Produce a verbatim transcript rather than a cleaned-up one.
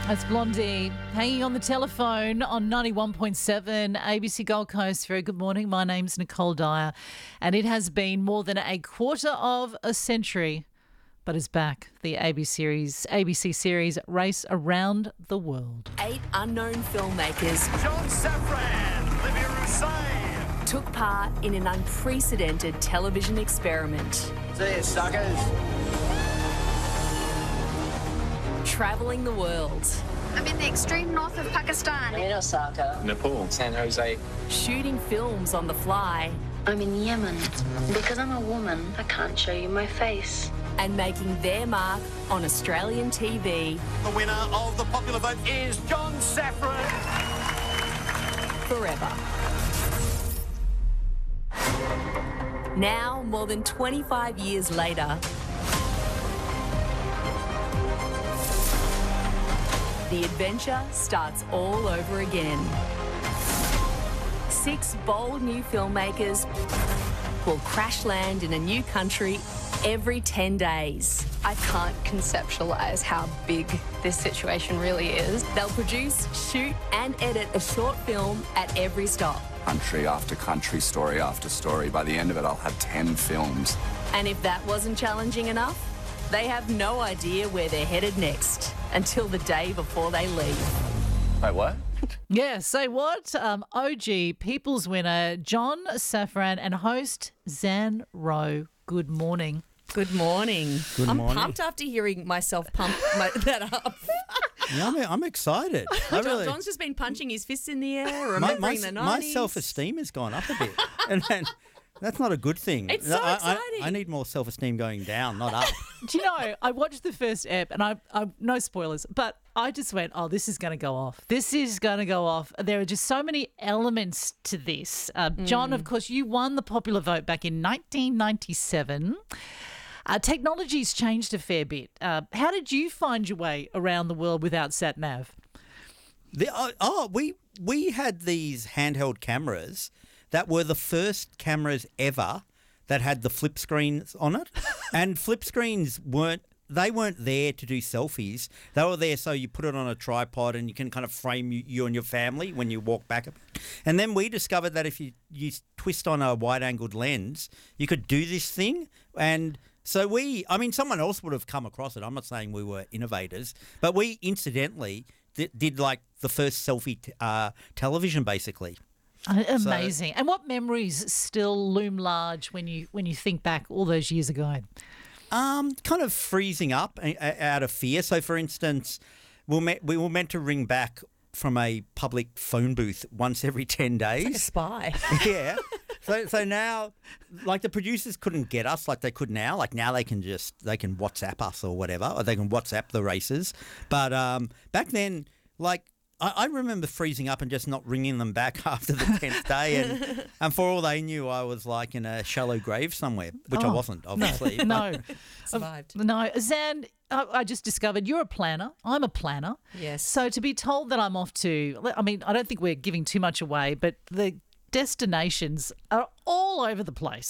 It's Blondie hanging on the telephone on ninety-one point seven A B C Gold Coast. Very good morning. My name's Nicole Dyer, and it has been more than a quarter of a century, but is back. The A B C series, A B C series Race Around the World. Eight unknown filmmakers John Safran, Livia Rousseau took part in an unprecedented television experiment, See you, suckers. travelling the world, I'm in the extreme north of Pakistan. I'm in Osaka. Nepal, San Jose. shooting films on the fly, I'm in Yemen. Because I'm a woman, I can't show you my face. and making their mark on Australian T V The winner of the popular vote is John Safran. forever. Now, more than twenty-five years later, the adventure starts all over again. Six bold new filmmakers will crash land in a new country every ten days. I can't conceptualize how big this situation really is. They'll produce, shoot, and edit a short film at every stop. Country after country, story after story. By the end of it, I'll have ten films. And if that wasn't challenging enough, they have no idea where they're headed next until the day before they leave. Wait, what? Yeah, say what? Um, O G People's winner John Safran and host Zan Rowe. Good morning. Good morning. Good I'm morning. pumped after hearing myself pump my, that up. Yeah, I'm, I'm excited. I John, really, John's just been punching his fists in the air, my, remembering my, the my nineties. self-esteem has gone up a bit. and, and that's not a good thing. It's so I, I- exciting. I, need more self-esteem going down, not up. Do you know, I watched the first ep and I, I no spoilers, but I just went, oh, this is going to go off. This is going to go off. There are just so many elements to this. Uh, John, of course, you won the popular vote back in nineteen ninety-seven. Uh, technology's changed a fair bit. Uh, how did you find your way around the world without sat-nav? The, oh, oh, we we had these handheld cameras that were the first cameras ever that had the flip screens on it, and flip screens weren't they weren't there to do selfies. They were there so you put it on a tripod and you can kind of frame you, you and your family when you walk back. And then we discovered that if you you twist on a wide-angled lens, you could do this thing. And so we, I mean, someone else would have come across it. I'm not saying we were innovators, but we incidentally did, did like the first selfie t- uh, television, basically. Uh, Amazing. And what memories still loom large when you when you think back all those years ago? Um, kind of freezing up a- a- out of fear. So, for instance, we me- we were meant to ring back from a public phone booth once every ten days. Like a spy. Yeah. So so now, like, the producers couldn't get us like they could now. Like now they can just they can WhatsApp us or whatever, or they can WhatsApp the races. But um, back then, like. I I remember freezing up and just not ringing them back after the tenth day, and, and for all they knew, I was like in a shallow grave somewhere, which I Oh, wasn't, obviously. but- No. Survived. No, Zan, I, I just discovered you're a planner. I'm a planner. Yes. So to be told that I'm off to, I mean, I don't think we're giving too much away, but the destinations are all over the place.